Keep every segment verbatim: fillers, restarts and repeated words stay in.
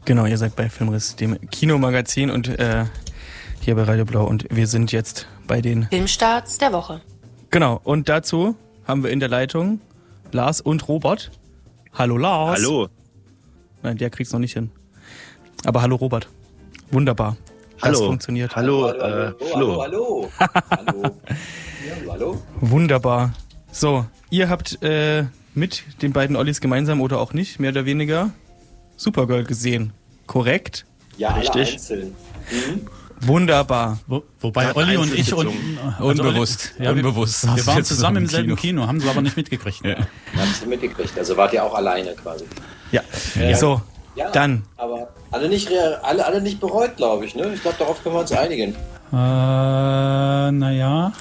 Genau, ihr seid bei Filmriss, dem Kinomagazin und äh, hier bei Radio Blau und wir sind jetzt bei den Filmstarts der Woche. Genau, und dazu haben wir in der Leitung Lars und Robert. Hallo Lars. Hallo. Nein, der kriegt's noch nicht hin. Aber hallo Robert. Wunderbar. Hallo. Das funktioniert. Hallo, hallo, hallo, äh, Flo. hallo, hallo. hallo. Ja, hallo. Wunderbar. So, ihr habt äh, mit den beiden Ollis gemeinsam oder auch nicht, mehr oder weniger, Supergirl gesehen. Korrekt? Ja, Richtig. alle einzeln. Mhm. Wunderbar. Wo, wobei Ja, Olli und ich und Einzelsitzung. also Unbewusst. Olli, ja, wir, Unbewusst. wir Hast du waren jetzt zusammen im im selben Kino. Kino, haben es aber nicht mitgekriegt. Ja. Habt ihr mitgekriegt? Also wart ihr auch alleine quasi. Ja. Ja. So, Ja, dann. aber alle nicht, rea- alle, alle nicht bereut, glaube ich. Ne? Ich glaube, darauf können wir uns einigen. Äh, naja.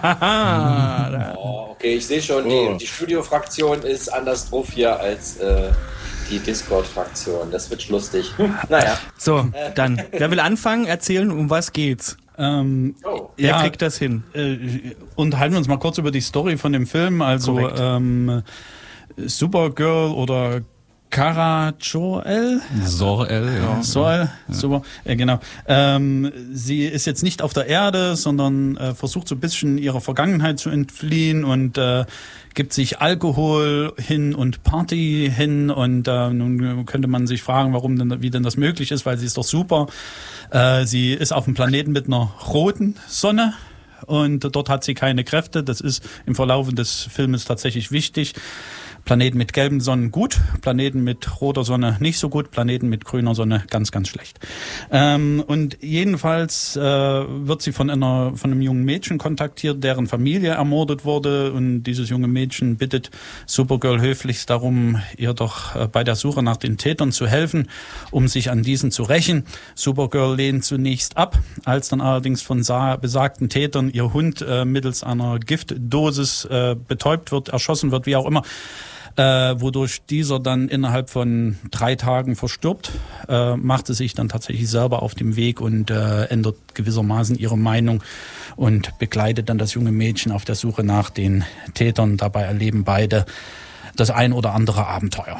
Oh, okay, ich sehe schon, die, Oh. die Studio-Fraktion ist anders drauf hier als äh, die Discord-Fraktion. Das wird lustig. naja. So, dann. Wer will anfangen? Erzählen, um was geht's? Ähm, Oh. Wer ja, kriegt das hin? äh, unterhalten wir uns mal kurz über die Story von dem Film. Also Korrekt. ähm, Supergirl oder Kara Joel? Sor-El, ja. Soll, super, äh, genau. Ähm, sie ist jetzt nicht auf der Erde, sondern äh, versucht so ein bisschen ihrer Vergangenheit zu entfliehen und äh, gibt sich Alkohol hin und Party hin und äh, nun könnte man sich fragen, warum denn, wie denn das möglich ist, weil sie ist doch super. Äh, sie ist auf einem Planeten mit einer roten Sonne. Und dort hat sie keine Kräfte. Das ist im Verlauf des Filmes tatsächlich wichtig. Planeten mit gelben Sonnen gut, Planeten mit roter Sonne nicht so gut, Planeten mit grüner Sonne ganz, ganz schlecht. Ähm, und jedenfalls äh, wird sie von einer von einem jungen Mädchen kontaktiert, deren Familie ermordet wurde. Und dieses junge Mädchen bittet Supergirl höflichst darum, ihr doch äh, bei der Suche nach den Tätern zu helfen, um sich an diesen zu rächen. Supergirl lehnt zunächst ab, als dann allerdings von sa- besagten Tätern ihr Hund äh, mittels einer Giftdosis äh, betäubt wird, erschossen wird, wie auch immer. Äh, wodurch dieser dann innerhalb von drei Tagen verstirbt, äh, macht sie sich dann tatsächlich selber auf dem Weg und äh, ändert gewissermaßen ihre Meinung und begleitet dann das junge Mädchen auf der Suche nach den Tätern. Dabei erleben beide das ein oder andere Abenteuer.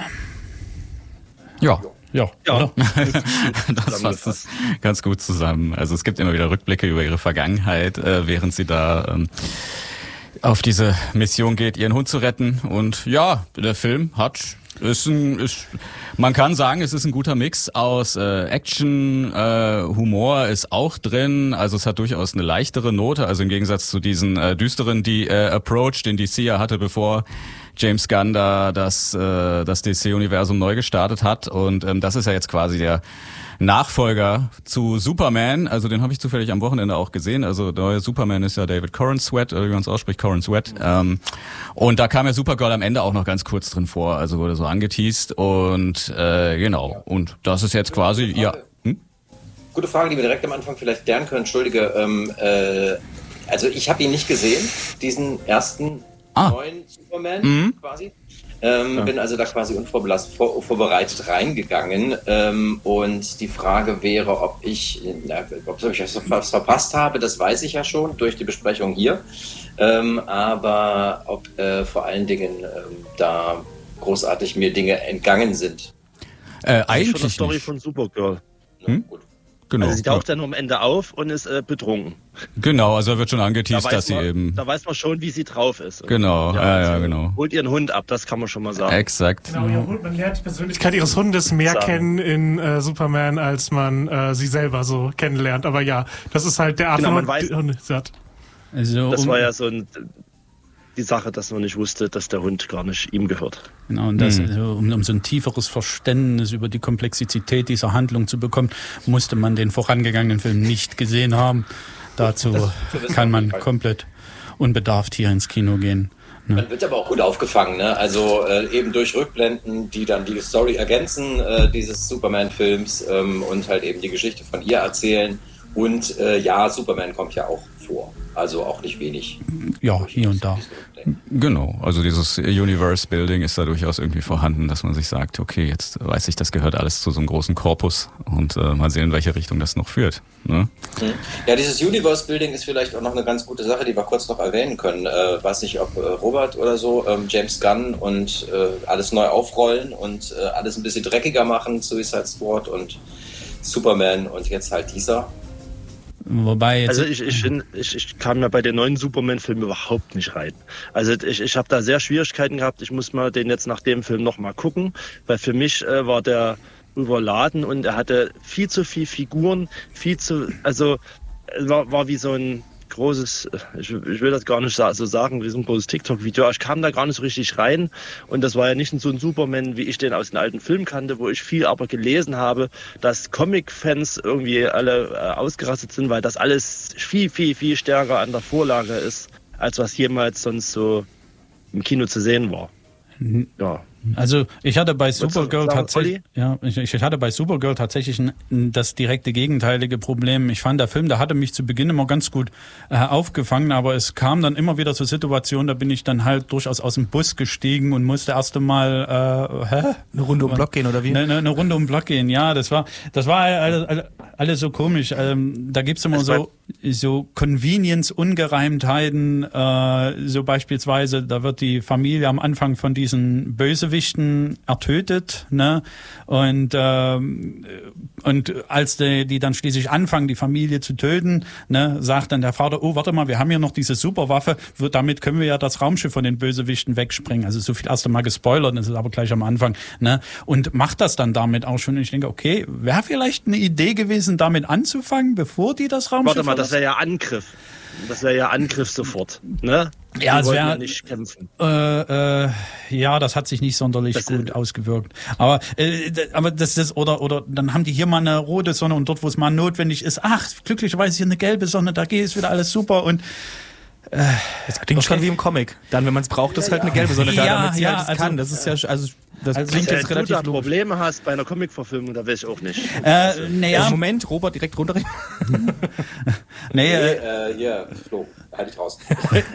Ja. Ja, Ja. oder? Das fasst es ganz gut zusammen. Also es gibt immer wieder Rückblicke über ihre Vergangenheit, äh, während sie da ähm, auf diese Mission geht, ihren Hund zu retten. Und ja, der Film hat, ist ein, ist, man kann sagen, es ist ein guter Mix aus äh, Action, äh, Humor ist auch drin. Also es hat durchaus eine leichtere Note, also im Gegensatz zu diesen äh, düsteren, die äh, Approach, den D C ja hatte, bevor James Gunn da das, äh, das D C-Universum neu gestartet hat. Und ähm, das ist ja jetzt quasi der Nachfolger zu Superman, also den habe ich zufällig am Wochenende auch gesehen. Also der neue Superman ist ja David Corenswet, oder wie man es ausspricht, Corenswet. Ähm, und da kam ja Supergirl am Ende auch noch ganz kurz drin vor, also wurde so angeteased und äh, genau. Und das ist jetzt quasi, ja. Hm? Gute Frage, die wir direkt am Anfang vielleicht klären können. Entschuldige, ähm, äh, also ich habe ihn nicht gesehen, diesen ersten Ah. neuen Superman Mhm. quasi. Ähm, ja. Bin also da quasi unvorbelastet, vor, vorbereitet reingegangen. Ähm, und die Frage wäre, ob ich, na, ob ich was verpasst habe, das weiß ich ja schon durch die Besprechung hier. Ähm, aber ob äh, vor allen Dingen ähm, da großartig mir Dinge entgangen sind. Äh, Das ist eigentlich schon eine Story nicht. von Supergirl. Hm? Gut. Genau. Also sie taucht dann am Ende auf und ist äh, betrunken. Genau, also da wird schon Da angeteased, weiß, dass sie man, eben. da weiß man schon, wie sie drauf ist. Genau, ja, ja, also genau. Holt ihren Hund ab, das kann man schon mal sagen. Exakt. Genau, ihr Hund, man lernt die Persönlichkeit ihres Hundes mehr Sagen. kennen in äh, Superman, als man äh, sie selber so kennenlernt. Aber ja, das ist halt der Art Genau, von man Hund, weiß- die Hunde hat. Also, Das um, war ja so ein, die Sache, dass man nicht wusste, dass der Hund gar nicht ihm gehört. Genau, und das, Mhm. also, um, um so ein tieferes Verständnis über die Komplexität dieser Handlung zu bekommen, musste man den vorangegangenen Film nicht gesehen haben. Dazu Das- das kann auf man jeden Fall. komplett unbedarft hier ins Kino gehen. Ne? Man wird aber auch gut aufgefangen, ne? Also äh, eben durch Rückblenden, die dann die Story ergänzen, äh, dieses Superman-Films ähm, und halt eben die Geschichte von ihr erzählen Und äh, ja, Superman kommt ja auch vor. Also auch nicht wenig. Ja, hier und da. Genau, also dieses Universe-Building ist da durchaus irgendwie vorhanden, dass man sich sagt, okay, jetzt weiß ich, das gehört alles zu so einem großen Korpus und äh, mal sehen, in welche Richtung das noch führt. Ne? Ja, dieses Universe-Building ist vielleicht auch noch eine ganz gute Sache, die wir kurz noch erwähnen können. Äh, weiß nicht, ob äh, Robert oder so, ähm, James Gunn und äh, alles neu aufrollen und äh, alles ein bisschen dreckiger machen, Suicide Squad und Superman und jetzt halt dieser. Wobei jetzt also ich, ich, ich, ich kam ja bei den neuen Superman-Filmen überhaupt nicht rein. Also ich, ich habe da sehr Schwierigkeiten gehabt. Ich muss mal den jetzt nach dem Film nochmal gucken, weil für mich äh, war der überladen und er hatte viel zu viel Figuren, viel zu, also war, war wie so ein großes, ich, ich will das gar nicht so sagen, wie so ein großes TikTok-Video. Ich kam da gar nicht so richtig rein und das war ja nicht so ein Superman, wie ich den aus den alten Filmen kannte, wo ich viel aber gelesen habe, dass Comic-Fans irgendwie alle äh, ausgerastet sind, weil das alles viel, viel, viel stärker an der Vorlage ist, als was jemals sonst so im Kino zu sehen war. Mhm. Ja. Also ich hatte bei Supergirl sagen, tatsächlich, ja, ich, ich hatte bei Supergirl tatsächlich ein, das direkte gegenteilige Problem. Ich fand, der Film, der hatte mich zu Beginn immer ganz gut äh, aufgefangen, aber es kam dann immer wieder zur Situation, da bin ich dann halt durchaus aus dem Bus gestiegen und musste erst einmal äh, hä? Eine Runde um den Block gehen oder wie? Eine, eine Runde um den Block gehen, ja, das war, das war alles, alles, alles so komisch. Ähm, da gibt's immer so so Convenience-Ungereimtheiten, äh, so beispielsweise, da wird die Familie am Anfang von diesen Bösewichten ertötet, ne? Und ähm, und als die, die dann schließlich anfangen, die Familie zu töten, ne, sagt dann der Vater, oh, warte mal, wir haben hier noch diese Superwaffe, damit können wir ja das Raumschiff von den Bösewichten wegsprengen. Also so viel erst einmal gespoilert, das ist aber gleich am Anfang, ne? Und macht das dann damit auch schon. Und ich denke, okay, wäre vielleicht eine Idee gewesen, damit anzufangen, bevor die das Raumschiff... Warte mal, das wäre ja Angriff. Das wäre ja Angriff sofort, ne? Ja, es wäre ja nicht kämpfen. Äh, äh, ja, das hat sich nicht sonderlich das gut ausgewirkt. Aber äh, aber das ist oder oder dann haben die hier mal eine rote Sonne und dort, wo es mal notwendig ist, ach, glücklicherweise hier eine gelbe Sonne, da geht es wieder alles super und äh, das klingt okay. schon wie im Comic. Dann, wenn man es braucht, ist halt eine gelbe Sonne da, ja, damit sie ja, halt das also, kann. Das ist ja, also das also, klingt äh, jetzt relativ du da Probleme hast bei einer Comic-Verfilmung, da weiß ich auch nicht. Äh, naja. Moment, Robert, direkt runter. nee, äh, äh, hier, Flo, halt dich raus.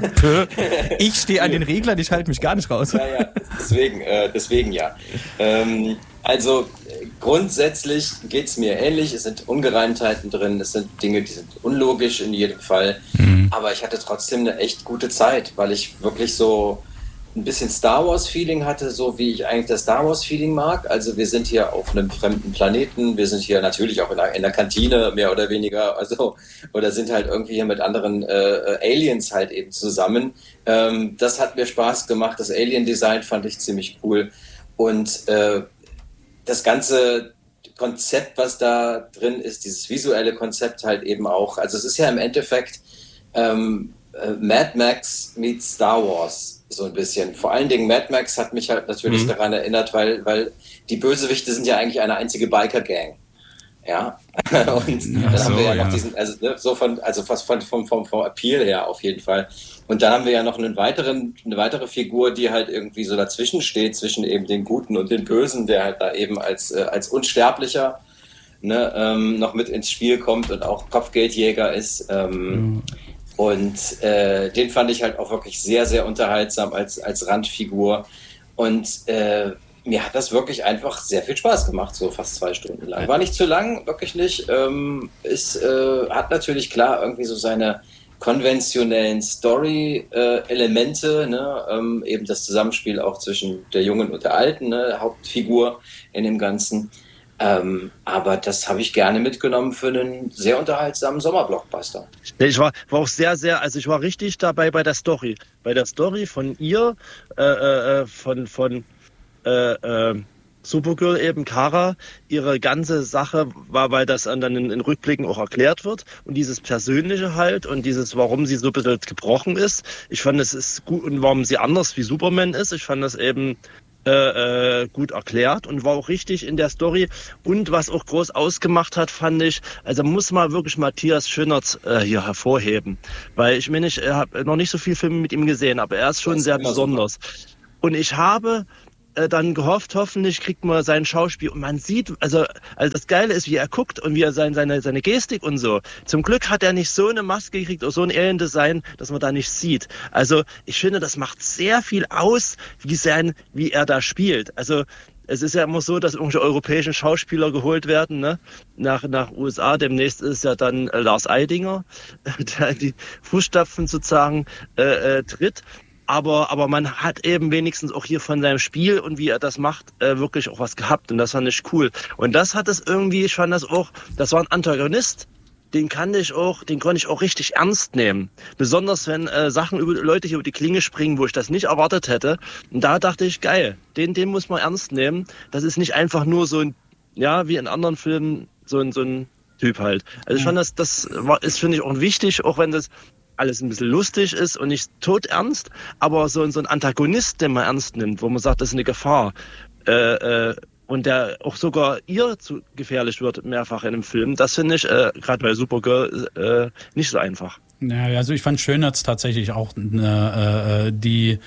Ich stehe an den Reglern, ich halte mich gar nicht raus. Ja, ja, deswegen, äh, deswegen ja. Ähm, also grundsätzlich geht's mir ähnlich. Es sind Ungereimtheiten drin, es sind Dinge, die sind unlogisch in jedem Fall. Mhm. Aber ich hatte trotzdem eine echt gute Zeit, weil ich wirklich so ein bisschen Star Wars-Feeling hatte, so wie ich eigentlich das Star Wars-Feeling mag. Also wir sind hier auf einem fremden Planeten, wir sind hier natürlich auch in der, in der Kantine, mehr oder weniger, also oder sind halt irgendwie hier mit anderen äh, Aliens halt eben zusammen. Ähm, das hat mir Spaß gemacht, das Alien-Design fand ich ziemlich cool und äh, das ganze Konzept, was da drin ist, dieses visuelle Konzept halt eben auch, also es ist ja im Endeffekt ähm, äh, Mad Max meets Star Wars. So ein bisschen. Vor allen Dingen Mad Max hat mich halt natürlich mhm. daran erinnert, weil, weil die Bösewichte sind ja eigentlich eine einzige Biker-Gang. Ja. Und ja, dann so, haben wir ja, ja. noch diesen, also ne, so von, also fast von, vom, vom, vom Appeal her auf jeden Fall. Und dann haben wir ja noch einen weiteren, eine weitere Figur, die halt irgendwie so dazwischen steht, zwischen eben den Guten und den Bösen, der halt da eben als, äh, als Unsterblicher ne, ähm, noch mit ins Spiel kommt und auch Kopfgeldjäger ist. Ähm, mhm. Und äh, den fand ich halt auch wirklich sehr, sehr unterhaltsam als, als Randfigur. Und äh, mir hat das wirklich einfach sehr viel Spaß gemacht, so fast zwei Stunden lang. War nicht zu lang, wirklich nicht. Ähm, ist, äh, hat natürlich klar irgendwie so seine konventionellen Story-Elemente, äh, ne? ähm, eben das Zusammenspiel auch zwischen der Jungen und der Alten, ne? Hauptfigur in dem Ganzen. Ähm, aber das habe ich gerne mitgenommen für einen sehr unterhaltsamen Sommerblockbuster. Ich war, war auch sehr, sehr, also ich war richtig dabei bei der Story. Bei der Story von ihr, äh, äh, von, von äh, äh, Supergirl eben, Kara, ihre ganze Sache war, weil das dann in, in Rückblicken auch erklärt wird und dieses Persönliche halt und dieses, warum sie so ein bisschen gebrochen ist. Ich fand, es ist gut und warum sie anders wie Superman ist. Ich fand das eben Äh, äh, gut erklärt und war auch richtig in der Story. Und was auch groß ausgemacht hat, fand ich, also muss mal wirklich Matthias Schönert äh, hier hervorheben. Weil ich meine, ich habe noch nicht so viele Filme mit ihm gesehen, aber er ist schon sehr besonders. Super. Und ich habe äh, dann gehofft, hoffentlich kriegt man sein Schauspiel und man sieht, also, also das Geile ist, wie er guckt und wie er sein, seine, seine Gestik und so. Zum Glück hat er nicht so eine Maske gekriegt oder so ein Alien-Design, dass man da nicht sieht. Also ich finde, das macht sehr viel aus, wie sein, wie er da spielt. Also es ist ja immer so, dass irgendwelche europäischen Schauspieler geholt werden, ne? Nach, nach U S A. Demnächst ist ja dann äh, Lars Eidinger, der in die Fußstapfen sozusagen äh, äh, tritt. Aber, aber man hat eben wenigstens auch hier von seinem Spiel und wie er das macht, äh, wirklich auch was gehabt. Und das fand ich cool. Und das hat es irgendwie, ich fand das auch, das war ein Antagonist, den kann ich auch, den konnte ich auch richtig ernst nehmen. Besonders wenn äh, Sachen über Leute hier über die Klinge springen, wo ich das nicht erwartet hätte. Und da dachte ich, geil, den, den muss man ernst nehmen. Das ist nicht einfach nur so ein, ja, wie in anderen Filmen, so ein, so ein Typ halt. Also schon das, das war, ist, finde ich, auch wichtig, auch wenn das alles ein bisschen lustig ist und nicht todernst, aber so, so ein Antagonist, den man ernst nimmt, wo man sagt, das ist eine Gefahr. Äh, äh, und der auch sogar ihr zu gefährlich wird, mehrfach in einem Film. Das finde ich, äh, gerade bei Supergirl, äh, nicht so einfach. Ja, also ich fand Schönherz tatsächlich auch äh, äh, die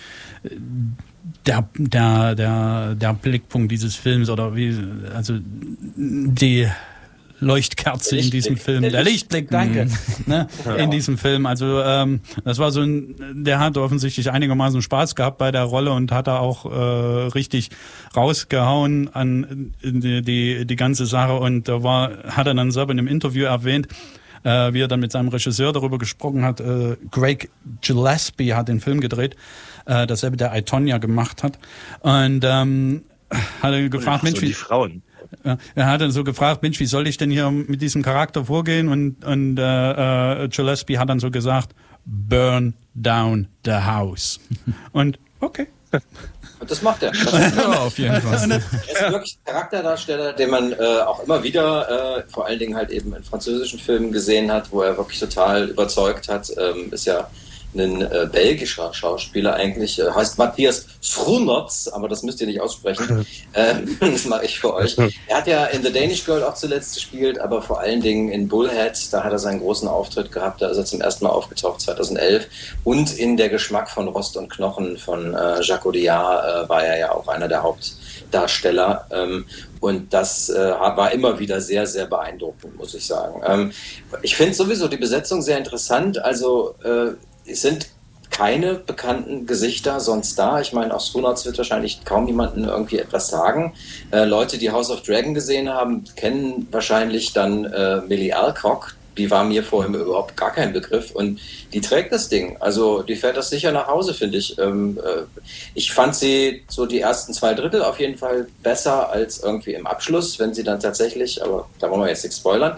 der der der der Blickpunkt dieses Films oder wie also die Leuchtkerze in diesem Film, der Lichtblick, danke, mhm. ne, ja. in diesem Film. Also ähm, das war so ein, der hat offensichtlich einigermaßen Spaß gehabt bei der Rolle und hat da auch äh, richtig rausgehauen an die, die die ganze Sache und da war hat er dann selber in einem Interview erwähnt, äh, wie er dann mit seinem Regisseur darüber gesprochen hat. Äh, Craig Gillespie hat den Film gedreht, äh, dasselbe der I, Tonya gemacht hat und ähm, hat er gefragt, Ach, Mensch, so wie die Frauen. Er hat dann so gefragt, Mensch, wie soll ich denn hier mit diesem Charakter vorgehen? Und, und äh, Gillespie hat dann so gesagt, burn down the house. Und okay. Und das macht er. Das ja, auf jeden Fall. Er ist wirklich ein Charakterdarsteller, den man äh, auch immer wieder, äh, vor allen Dingen halt eben in französischen Filmen gesehen hat, wo er wirklich total überzeugt hat. Ähm, ist ja ein äh, belgischer Schauspieler eigentlich, äh, heißt Matthias Schoenaerts, aber das müsst ihr nicht aussprechen. ähm, das mache ich für euch. Er hat ja in The Danish Girl auch zuletzt gespielt, aber vor allen Dingen in Bullhead, da hat er seinen großen Auftritt gehabt, da ist er zum ersten Mal aufgetaucht, zweitausendelf. Und in Der Geschmack von Rost und Knochen von äh, Jacques Audiard äh, war er ja auch einer der Hauptdarsteller. Ähm, und das äh, war immer wieder sehr, sehr beeindruckend, muss ich sagen. Ähm, ich finde sowieso die Besetzung sehr interessant, also äh, es sind keine bekannten Gesichter sonst da. Ich meine, aus Schoenaerts wird wahrscheinlich kaum jemanden irgendwie etwas sagen. Äh, Leute, die House of Dragon gesehen haben, kennen wahrscheinlich dann äh, Millie Alcock. Die war mir vorher überhaupt gar kein Begriff. Und die trägt das Ding. Also die fährt das sicher nach Hause, finde ich. Ähm, äh, ich fand sie so die ersten zwei Drittel auf jeden Fall besser als irgendwie im Abschluss, wenn sie dann tatsächlich, aber da wollen wir jetzt nichts spoilern.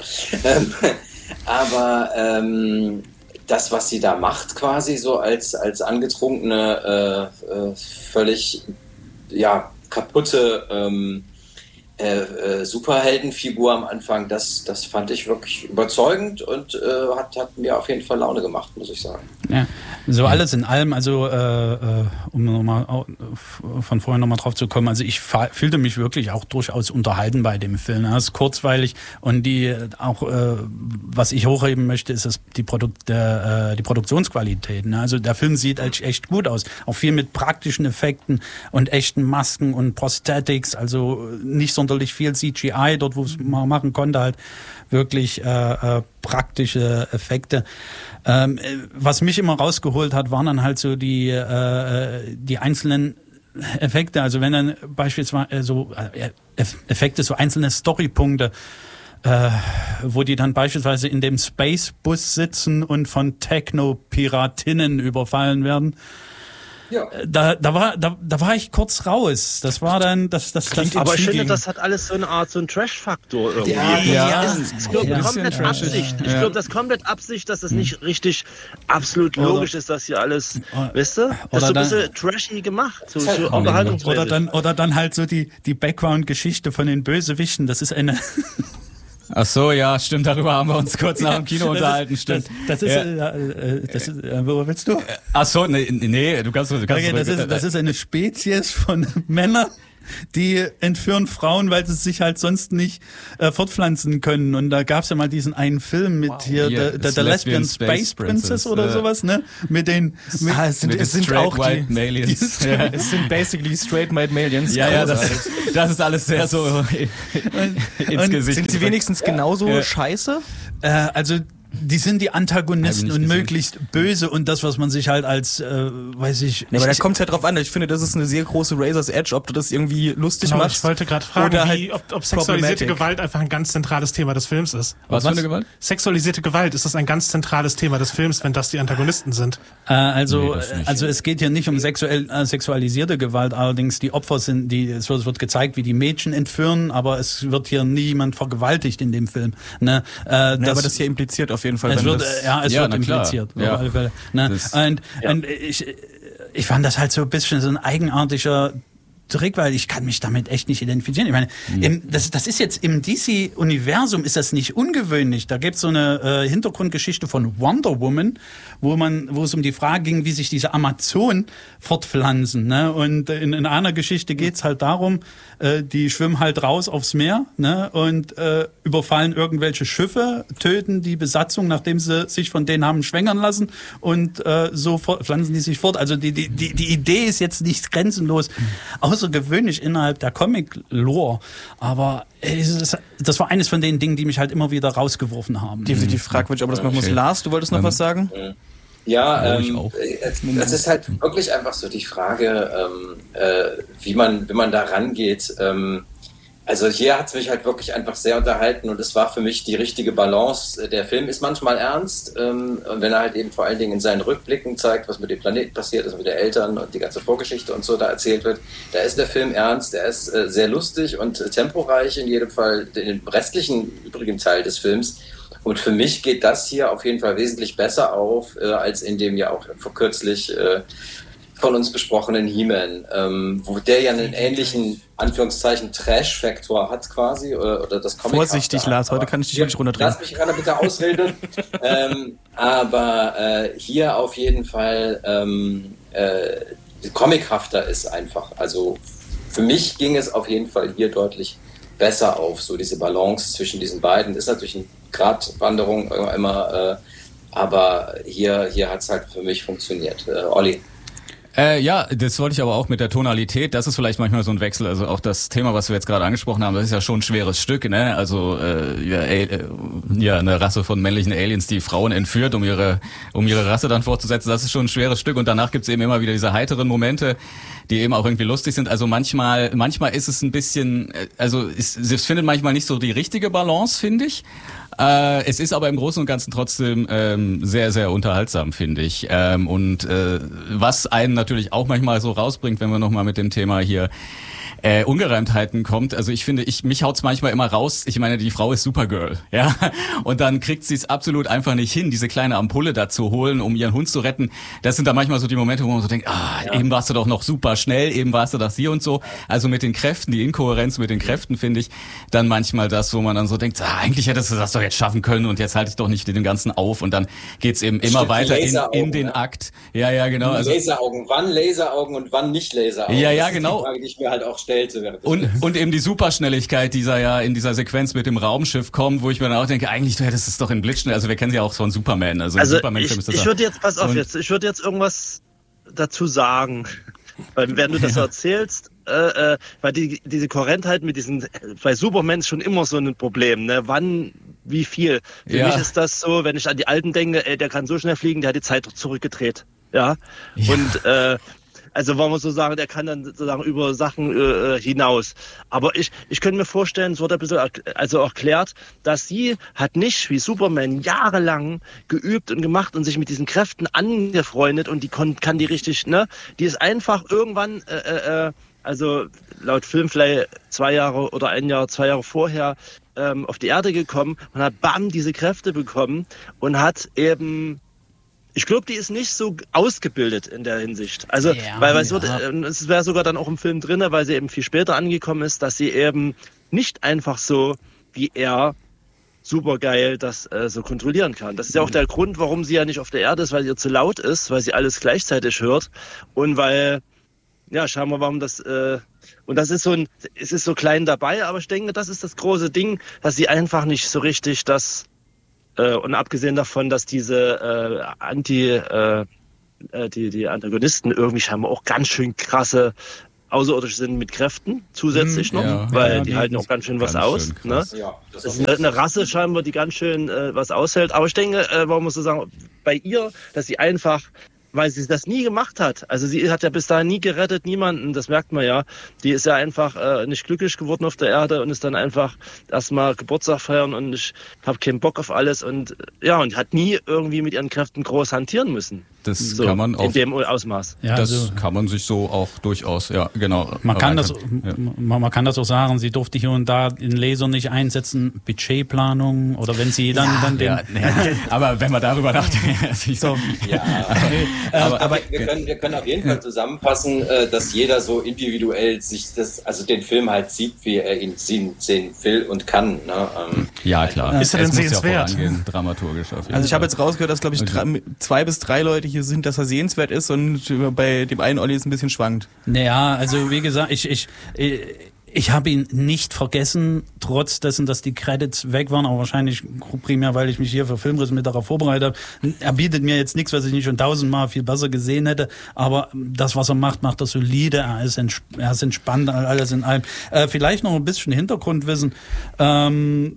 aber ähm, das, was sie da macht, quasi so als, als angetrunkene, äh, äh, völlig ja, kaputte ähm, äh, äh, Superheldenfigur am Anfang, das, das fand ich wirklich überzeugend und äh, hat, hat mir auf jeden Fall Laune gemacht, muss ich sagen. Ja, so alles in allem, also äh, äh, um nochmal von vorhin nochmal drauf zu kommen, also ich fühlte mich wirklich auch durchaus unterhalten bei dem Film. Er ist kurzweilig und die auch, äh, was ich hochheben möchte, ist das die, Produkt, äh, die Produktionsqualität. Ne? Also der Film sieht echt, echt gut aus. Auch viel mit praktischen Effekten und echten Masken und Prosthetics, also nicht sonderlich viel C G I, dort wo es man machen konnte, halt wirklich äh, äh, praktische Effekte. Ähm, was mich immer rausgeholt hat, waren dann halt so die äh, die einzelnen Effekte. Also wenn dann beispielsweise so äh, Effekte, so einzelne Storypunkte, äh, wo die dann beispielsweise in dem Space-Bus sitzen und von Techno-Piratinnen überfallen werden. Ja. Da, da war, da, da war ich kurz raus. Das war dann, das, das, das. Aber ich finde, das hat alles so eine Art, so einen Trash-Faktor irgendwie. Ja, ja. ja. Ich glaube, ja. komplett Absicht. Ich glaube, das ist komplett Absicht, dass das nicht richtig absolut logisch oder, ist, dass hier alles, oder, weißt du? Das ist so ein bisschen trashy gemacht, so, so unterhaltungsmäßig. Oder dann, oder dann halt so die, die Background-Geschichte von den Bösewichten. Das ist eine. Ach so, ja, stimmt, darüber haben wir uns kurz nach dem Kino unterhalten, stimmt. Das, das ist, ja. äh, das ist äh, wo willst du? Ach so, nee, nee, du kannst, du kannst okay, das, ist, das ist eine Spezies von Männern, die entführen Frauen, weil sie sich halt sonst nicht äh, fortpflanzen können. Und da gab's ja mal diesen einen Film mit wow. hier, yeah, der, der, der Lesbian Space, Space Princess, Princess oder ja. sowas, ne? Mit den... Mit, ah, es sind, mit es sind auch White die... Malians. Die, ja. Es sind basically straight white Malians. Ja, ja, das, das ist alles sehr so ins und Gesicht. Sind sie wenigstens genauso ja. scheiße? Äh, also... Die sind die Antagonisten und gesehen. möglichst böse und das, was man sich halt als, äh, weiß ich... Ja, aber da kommt es halt drauf an. Ich finde, das ist eine sehr große Razor's Edge, ob du das irgendwie lustig genau, machst. Ich wollte gerade fragen, wie, halt ob, ob sexualisierte Gewalt einfach ein ganz zentrales Thema des Films ist. Was, was für eine Gewalt? Sexualisierte Gewalt, ist das ein ganz zentrales Thema des Films, wenn das die Antagonisten sind? Äh, also, nee, also es geht hier nicht um sexuell, äh, sexualisierte Gewalt, allerdings die Opfer sind, die es wird, es wird gezeigt, wie die Mädchen entführen, aber es wird hier niemand vergewaltigt in dem Film. Ne? Äh, nee, das, aber das hier impliziert auf jeden Fall. Es wenn wird, das ja, es ja, wird impliziert. Ja. Auf alle Fälle. Ne? Und, ja. und ich, ich fand das halt so ein bisschen so ein eigenartiger Trick, weil ich kann mich damit echt nicht identifizieren. Ich meine, mhm. im, das, das ist jetzt im D C-Universum ist das nicht ungewöhnlich. Da gibt's so eine äh, Hintergrundgeschichte von Wonder Woman, wo man, wo es um die Frage ging, wie sich diese Amazonen fortpflanzen. Ne? Und in, in einer Geschichte geht's halt darum, äh, die schwimmen halt raus aufs Meer, ne? Und äh, überfallen irgendwelche Schiffe, töten die Besatzung, nachdem sie sich von denen haben schwängern lassen und äh, so pflanzen die sich fort. Also die, die, die, die Idee ist jetzt nicht grenzenlos. Mhm. Außergewöhnlich innerhalb der Comic-Lore, aber es, das war eines von den Dingen, die mich halt immer wieder rausgeworfen haben. Definitiv fragwürdig, aber das machen muss. Lars, du wolltest noch was sagen? Ja, ähm, es ist halt wirklich einfach so die Frage, ähm, äh, wie man, wie man da rangeht. Ähm, also hier hat es mich halt wirklich einfach sehr unterhalten und es war für mich die richtige Balance. Der Film ist manchmal ernst, ähm, und wenn er halt eben vor allen Dingen in seinen Rückblicken zeigt, was mit dem Planeten passiert ist, mit den Eltern und die ganze Vorgeschichte und so da erzählt wird, da ist der Film ernst, der ist äh, sehr lustig und äh, temporeich in jedem Fall, in dem restlichen übrigen Teil des Films. Und für mich geht das hier auf jeden Fall wesentlich besser auf, äh, als in dem ja auch vor kürzlich äh, von uns besprochenen He-Man, ähm, wo der ja einen ähnlichen, Anführungszeichen, Trash-Faktor hat quasi, oder, oder das Comic. Vorsichtig, Lars, heute kann ich dich wirklich runterdrehen. Lass mich gerade bitte ausreden. ähm, aber äh, hier auf jeden Fall ähm, äh, comichafter ist einfach. Also für mich ging es auf jeden Fall hier deutlich besser auf, so diese Balance zwischen diesen beiden. Ist natürlich eine Gratwanderung immer, äh, aber hier, hier hat es halt für mich funktioniert. Äh, Olli? Äh, ja, das wollte ich aber auch mit der Tonalität, das ist vielleicht manchmal so ein Wechsel, also auch das Thema, was wir jetzt gerade angesprochen haben, das ist ja schon ein schweres Stück, ne, also äh, ja, äh, ja, eine Rasse von männlichen Aliens, die Frauen entführt, um ihre um ihre Rasse dann fortzusetzen, das ist schon ein schweres Stück und danach gibt's eben immer wieder diese heiteren Momente, die eben auch irgendwie lustig sind, also manchmal manchmal ist es ein bisschen, also es, es findet manchmal nicht so die richtige Balance, finde ich. Äh, es ist aber im Großen und Ganzen trotzdem ähm, sehr, sehr unterhaltsam, finde ich. Ähm, und äh, was einen natürlich auch manchmal so rausbringt, wenn wir nochmal mit dem Thema hier äh, Ungereimtheiten kommt. Also ich finde, ich mich haut's manchmal immer raus. Ich meine, die Frau ist Supergirl, ja. Und dann kriegt sie es absolut einfach nicht hin, diese kleine Ampulle da zu holen, um ihren Hund zu retten. Das sind dann manchmal so die Momente, wo man so denkt, ah, ja. eben warst du doch noch super schnell, eben warst du das hier und so. Also mit den Kräften, die Inkohärenz mit den Kräften, finde ich, dann manchmal das, wo man dann so denkt, ah, eigentlich hättest du das doch jetzt schaffen können und jetzt halte ich doch nicht den Ganzen auf. Und dann geht's eben das immer weiter in, in den ne? Akt. Ja, ja, genau. Also, Laseraugen, wann Laseraugen und wann nicht Laseraugen? Ja, ja, das genau. Ist die Frage, die ich mir halt auch stellte. Und, und eben die Superschnelligkeit, die ja in dieser Sequenz mit dem Raumschiff kommt, wo ich mir dann auch denke, eigentlich du hättest es doch in Blitzschnell, also wir kennen sie ja auch von Superman. Also, also Superman-Film ich, ich würde jetzt, pass auf jetzt, ich würde jetzt irgendwas dazu sagen, weil wenn du das ja. erzählst, äh, äh, weil die, diese Kohärentheit mit diesen, bei Superman ist schon immer so ein Problem, ne? Wann, wie viel? Für ja. mich ist das so, wenn ich an die Alten denke, ey, der kann so schnell fliegen, der hat die Zeit zurückgedreht, ja, ja. und äh, also wollen wir so sagen, der kann dann sozusagen über Sachen äh, hinaus. Aber ich, ich könnte mir vorstellen, es wurde ein bisschen also erklärt, dass sie hat nicht wie Superman jahrelang geübt und gemacht und sich mit diesen Kräften angefreundet und die kon, kann die richtig, ne? Die ist einfach irgendwann, äh, äh, also laut Film vielleicht zwei Jahre oder ein Jahr, zwei Jahre vorher ähm, auf die Erde gekommen und hat bam diese Kräfte bekommen und hat eben ich glaube, die ist nicht so ausgebildet in der Hinsicht. Also, ja, weil, weil ja. es, es wäre sogar dann auch im Film drin, weil sie eben viel später angekommen ist, dass sie eben nicht einfach so wie er supergeil das äh, so kontrollieren kann. Das ist ja auch der Grund, warum sie ja nicht auf der Erde ist, weil ihr zu laut ist, weil sie alles gleichzeitig hört und weil ja, schauen wir, warum das, äh, und das ist so ein, es ist so klein dabei, aber ich denke, das ist das große Ding, dass sie einfach nicht so richtig das, äh, und abgesehen davon, dass diese äh, Anti, äh, die, die Antagonisten irgendwie scheinbar auch ganz schön krasse außerirdisch sind mit Kräften zusätzlich noch, ja, weil ja, die die halten auch ganz schön was ganz aus. schön Ne? Ja, das Das ist eine, eine Rasse scheinbar, die ganz schön äh, was aushält. Aber ich denke, äh, warum muss ich sagen, bei ihr, dass sie einfach, weil sie das nie gemacht hat. Also sie hat ja bis dahin nie gerettet, niemanden, das merkt man ja. Die ist ja einfach äh, nicht glücklich geworden auf der Erde und ist dann einfach erstmal Geburtstag feiern und ich habe keinen Bock auf alles und ja, und hat nie irgendwie mit ihren Kräften groß hantieren müssen. Das so, kann man in auf, dem Ausmaß. Ja, das also, kann man sich so auch durchaus, ja, genau. man kann das, Ja. man, man kann das auch sagen, sie durfte hier und da den Laser nicht einsetzen, Budgetplanung oder wenn sie dann, dann den, Ja, ja, aber wenn man darüber nachdenkt, so. Ja, aber, aber wir, können, wir können auf jeden Fall zusammenfassen, äh, dass jeder so individuell sich das, also den Film halt sieht, wie er ihn sehen, sehen will und kann. Ne? Ähm, Ja, klar. Ist er denn Es muss ja sehenswert? vorangehen, dramaturgisch auf jeden Also ich habe Fall. jetzt rausgehört, dass glaube ich drei, zwei bis drei Leute hier sind, dass er sehenswert ist und bei dem einen Olli es ein bisschen schwankt. Naja, also wie gesagt, ich, ich, ich habe ihn nicht vergessen, trotz dessen, dass die Credits weg waren, aber wahrscheinlich primär, weil ich mich hier für Filmriss mit darauf vorbereitet habe. Er bietet mir jetzt nichts, was ich nicht schon tausendmal viel besser gesehen hätte, aber das, was er macht, macht er solide, er ist, entsp- er ist entspannt, alles in allem. Äh, vielleicht noch ein bisschen Hintergrundwissen. Ähm,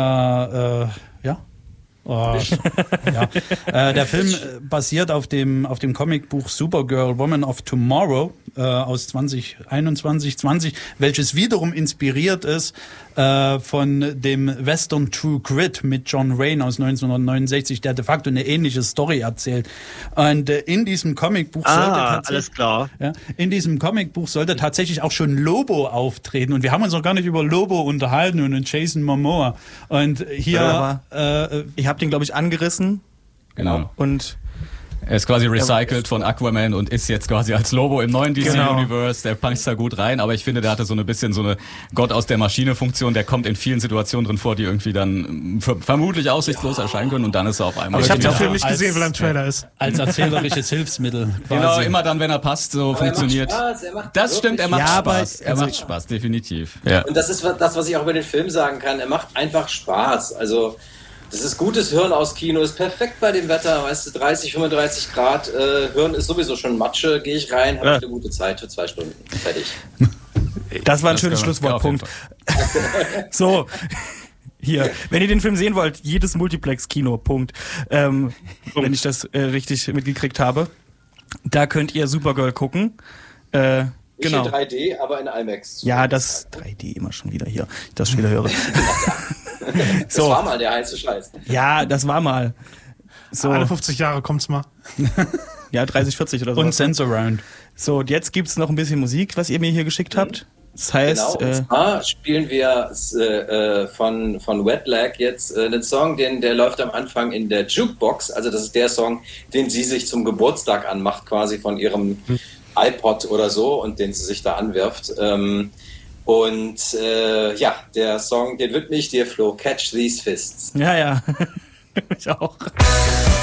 der, äh, ja... Oh, ja. äh, der Film äh, basiert auf dem auf dem Comicbuch Supergirl Woman of Tomorrow äh, aus zwanzig einundzwanzig zwanzig, welches wiederum inspiriert ist äh, von dem Western True Grit mit John Wayne aus neunzehnhundertneunundsechzig, der de facto eine ähnliche Story erzählt. Und äh, in diesem Comicbuch sollte Ah, tatsächlich, alles klar. ja, in diesem Comicbuch sollte tatsächlich auch schon Lobo auftreten und wir haben uns noch gar nicht über Lobo unterhalten und Jason Momoa. Und hier Ja, äh, Ich habe den glaube ich angerissen Genau. und Er ist quasi recycelt von Aquaman und ist jetzt quasi als Lobo im neuen D C-Universe. Der puncht da gut rein, aber ich finde, der hatte so ein bisschen so eine Gott aus der Maschine-Funktion. Der kommt in vielen Situationen drin vor, die irgendwie dann ver- vermutlich aussichtslos erscheinen können und dann ist er auf einmal. Ich habe den Ja, Film nicht als- gesehen, weil er im Trailer ist. als erzählerisches Hilfsmittel. Quasi. Genau, immer dann, wenn er passt, so Aber er macht funktioniert. Spaß, er macht Das stimmt, er macht Ja, aber- Spaß. Er also- macht Spaß, definitiv. Ja. Und das ist das, was ich auch über den Film sagen kann. Er macht einfach Spaß. Also, das ist gutes Hirn aus Kino, ist perfekt bei dem Wetter, weißt du, dreißig, fünfunddreißig Grad. Äh, Hirn ist sowieso schon Matsche, gehe ich rein, habe Ja. ich eine gute Zeit für zwei Stunden. Fertig. das war ein Das schönes kann man- Schlusswort. ja, auf jeden Punkt. So, hier, wenn ihr den Film sehen wollt, jedes Multiplex-Kino, Punkt. Ähm, wenn ich das äh, richtig mitgekriegt habe. Da könnt ihr Supergirl gucken. Äh, Nicht genau. in drei D, aber in IMAX. Ja, das drei D immer schon wieder hier, ich das schon wieder höre. Das So, war mal der heiße Scheiß. ja, das war mal. So, Alle fünfzig Jahre kommt's mal. ja, dreißig, vierzig oder so. Und Sensorround. So, und jetzt gibt's noch ein bisschen Musik, was ihr mir hier geschickt habt. Das heißt, Genau, und äh, zwar spielen wir äh, äh, von, von Wet Lag jetzt äh, einen Song, den, der läuft am Anfang in der Jukebox. Also das ist der Song, den sie sich zum Geburtstag anmacht, quasi von ihrem iPod oder so und den sie sich da anwirft. Ähm, und äh, ja, der Song, den widme ich dir, Flo. Catch These Fists. ja, ja. Ich auch.